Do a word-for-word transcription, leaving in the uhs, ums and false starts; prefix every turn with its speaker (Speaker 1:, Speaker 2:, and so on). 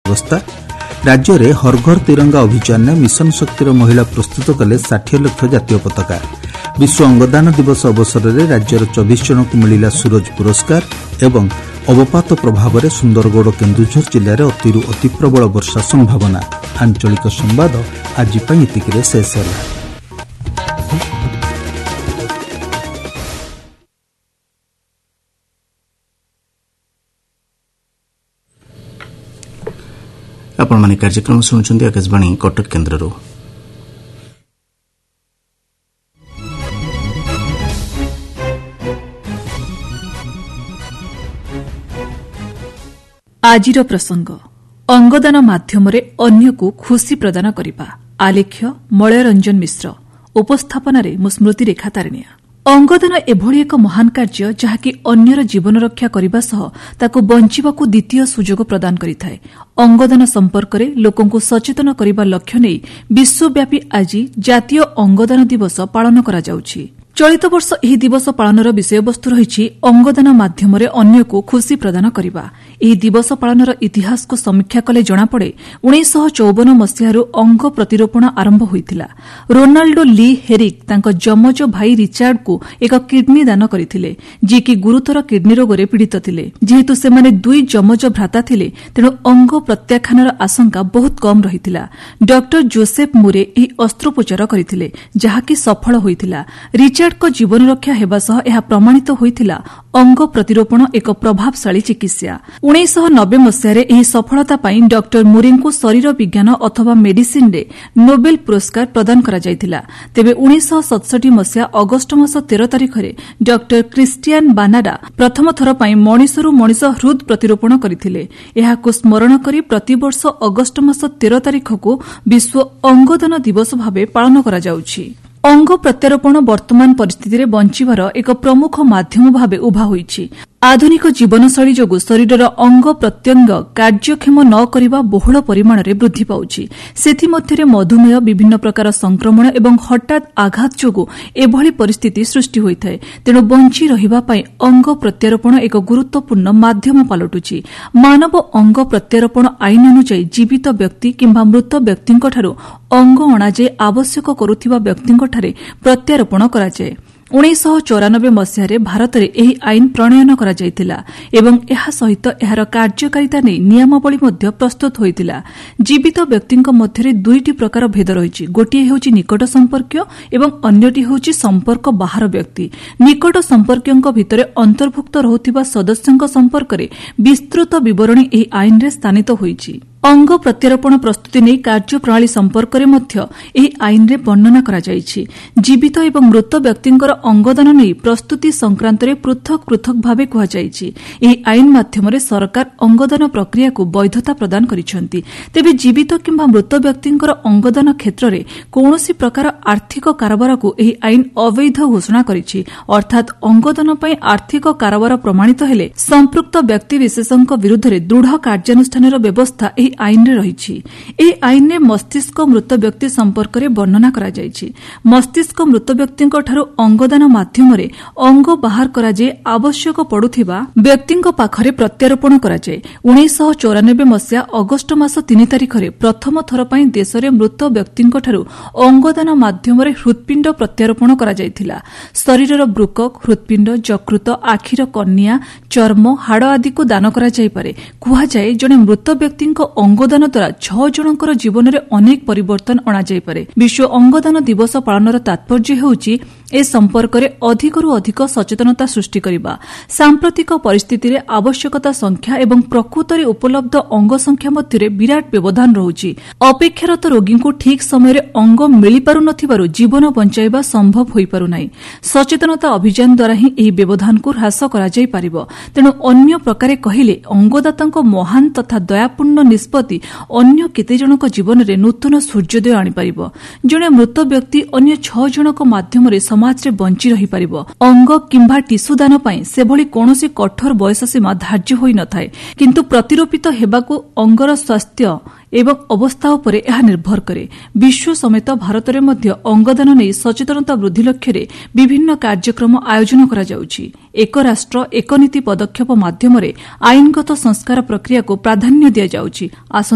Speaker 1: ବ୍ୟବସ୍ଥା। राज्य में हर घर तिरंगा अभियान मिशन शक्तिर महिला प्रस्तुत कले षाठी लक्ष जातीय पताका। विश्व अंगदान दिवस अवसर में राज्यर चौबीस जन को मिला सूरज पुरस्कार एवं अवपात प्रभाव में सुंदरगढ़ केन्दुझर जिले में अतिरु अति प्रबल वर्षा संभावना। आंचलिक संवाद आज एतिके शेष है। आपण माने कार्यक्रम सुनुचंदी आकाशवाणी कटक केन्द्रରୁ।
Speaker 2: आजिर प्रसंग अंगदान माध्यम अन्य को खुशी प्रदान करने। आलेख्य मलयरंजन मिश्र, उपस्थापन मु स्मृति रेखा तारिणिया। अंगदान एभली एक महान कार्य जहाँकि अन्यर जीवन रक्षा करने सह ताकु बंचिबाकु द्वितीय सुजोग प्रदान करिथाय। अंगदान संपर्क में लोकंकु सचेतन करने लक्ष्य नहीं विश्वव्यापी आज जातीय अंगदान दिवस पालन करा जाउछि। चलित वर्ष एही दिवस पालनर विषयवस्तु रही अंगदान माध्यम अन्य को खुशी प्रदान करने। एही दिवस पालनर इतिहास को समीक्षा कले जଣାपड़े उन्नीस चौवन मसीहारू अंग प्रतिरोपण आरंभ होइतिला। रोनाल्डो ली हेरिक तांको जमज भाई रिचार्ड को एक किडनी दान करथिले, जे कि गुरुतर किडनी रोगरे पीड़ित थिले। जेहेतु सेमाने दुई जमज भ्राता थिले तेणु अंग प्रत्याख्यानर आशंका बहुत कम रहितिला। डॉक्टर जोसेफ मुरे एही अस्त्रोपचार करथिले, जहाँकि सफल होइतिला। रिचार्ड को जीवन रक्षा हेबा सह एहा प्रमाणित होइतिला अंग प्रतिरोपण एक प्रभावशाली चिकित्सा। उन्नीस नब्बे मसीहारे एही सफलता पाई डॉक्टर मुरेंको शरीर विज्ञान अथवा मेडिसिन रे नोबेल पुरस्कार प्रदान करा जायतिला। तेबे उन्नीस सतसठ मसीहा अगस्ट मास तेरह तारिख रे डॉक्टर क्रिस्टियान बानाडा प्रथम थर पाई मनिषरू मनिष हृद प्रतिरोपण करथिले। एहाकु स्मरण करी प्रतिवर्ष अगस्ट मास तेरह तारिख को विश्व अंगदान दिवस भावे पालन करा जाउछि। अंग प्रत्यारोपण वर्तमान परिस्थिति रे बंचिबार एक प्रमुख माध्यम भावे उभा होईछि। आधुनिक जीवनशैली जोगु शरीरर अंग प्रत्यंग कार्यक्षम न करिबा बहुल परिमाण रे वृद्धि पाउछि। सेथि मध्यरे मधुमेह, विभिन्न प्रकार संक्रमण एवं हठात आघात जोगु एभली परिस्थिति सृष्टि होइथाय। तेणु बंची रहिबा पई अंग प्रत्यारोपण एक गुरुत्वपूर्ण माध्यम पालटुछि। मानव अंग प्रत्यारोपण आईन अनुसार जीवित व्यक्ति किंबा मृत व्यक्तिंक ठारू अंग अणाजे आवश्यक करुथिबा व्यक्तिंक ठारे प्रत्यारोपण कराଯାଏ। उन्नीस चौरानबे मसीह भारत में यह आईन प्रणयन करा जायतिला एवं एहा सहित एहार कार्यकारिता नहीं नियमावली मध्य प्रस्तुत होइतिला। जीवित व्यक्तिंक मध्यरे दुईटी प्रकार भेद रही। गोटिए हेउची निकट संपर्कीय एवं अन्यटी हेउची संपर्क बाहर व्यक्ति। निकट संपर्कीयंक भितरे अंतर्भुक्त रहुथिबा सदस्यंक संपर्क रे विस्तृत विवरणी एही आईन रे स्थानित होईछि। अंग प्रत्यारोपण प्रस्तुति नहीं कार्यप्रणाली संपर्क में मध्य एही आईन रे वर्णना करा जायछि। जीवित एवं मृत व्यक्तिंकर अंगदान नहीं प्रस्तुति संक्रांत रे पृथक पृथक भावे कहा जायछि। एही आईन माध्यम रे सरकार अंगदान प्रक्रिया को वैधता प्रदान करिसेंति। तेबे जीवित किंबा मृत व्यक्तिंकर अंगदान क्षेत्र रे कोनोसी प्रकार आर्थिक कारोबार को एही आईन अवैध घोषणा करिछि। अर्थात अंगदान पई आर्थिक कारोबार प्रमाणित हेले संपृक्त व्यक्ति विशेषक विरुद्ध रे दृढ़ कार्यानुष्ठानर व्यवस्था एही आईन रे रहिछि। एही आईन रे मस्तिष्क मृत व्यक्ति संपर्क रे वर्णना करा जायछि। मस्तिष्क मृत व्यक्तिंक ठारू अंगदान माध्यम रे अंग बाहर करा जाय आवश्यक पडुथिबा व्यक्तिंक पाखरे प्रत्यारोपण करा जाय। उन्नीस चौरानबे मसीहा अगस्ट मास तीन तारिख रे प्रथम थर पई देश रे मृत व्यक्तिंक ठारू अंगदान माध्यम रे हृदपिंड प्रत्यारोपण करा जायथिला। शरीरर ब्रुकक, हृदपिंड, यकृत, आखिर कर्निया, चर्म, हाड़ आदि को दान करा जाय पारे। कुहा जाय जणे मृत व्यक्तिंक अंगदान द्वारा छह जनकर जीवन में अनेक परिवर्तन अणा जाय पारे। विश्व अंगदान दिवस पालनर तात्पर्य हेउछि ए संपर्क में अधिकरू अधिक सचेतनता सृष्टि करबा। सांप्रतिक परिस्थिति रे आवश्यकता संख्या एवं प्रकृत रे उपलब्ध अंग संख्या मध्य विराट व्यवधान रहुछि। अपेक्षारत रोगी को ठीक समय रे अंग मिली पारु नथिबारु जीवन बंचाइबा संभव होई पारु नाही। सचेतनता अभियान द्वारा ही एही व्यवधान को ह्रास करा जाय पारिबो। तेणु अन्य प्रकारे कहिले अंगदातांक महान तथा दयापूर्ण निष्पत्ति अन्य केते जनक जीवन रे नूतन सूर्योदय आनी पारिबो। जणे मृत व्यक्ति अन्य छह जनक माध्यम रे समाज रे बंची रही पारिबो। अंग किंबा टिश्यू दान पई सेभली कोनोसी कठोर बयस सीमा धार्य होई नथाय, किंतु प्रतिरोपित हेबाकू अंगर स्वास्थ्य एवं अवस्था उपरे यह निर्भर करे। विश्व समेत भारत में मध्य अंगदान नहीं सचेतनता वृद्धि लक्ष्य विभिन्न कार्यक्रम आयोजन करा जाउछि। एक राष्ट्र एक नीति पदक्षेप माध्यम आईनगत संस्कार प्रक्रिया को प्राधान्य दिया जाउछि।